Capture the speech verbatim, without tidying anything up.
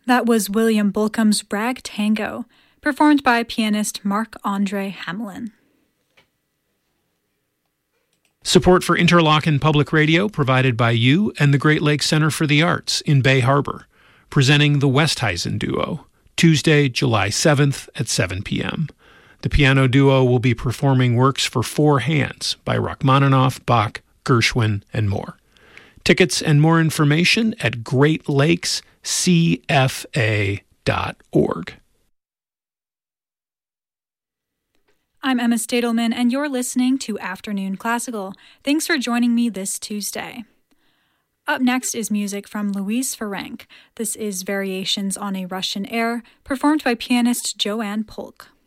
That was William Bolcom's Rag Tango, performed by pianist Marc-Andre Hamelin. Support for Interlochen Public Radio provided by you and the Great Lakes Center for the Arts in Bay Harbor, presenting the Westhuizen Duo, Tuesday, July seventh at seven p.m. The piano duo will be performing works for four hands by Rachmaninoff, Bach, Gershwin, and more. Tickets and more information at great lakes c f a dot org. I'm Emma Stadelman, and you're listening to Afternoon Classical. Thanks for joining me this Tuesday. Up next is music from Louise Ferenc. This is Variations on a Russian Air, performed by pianist Joanne Polk.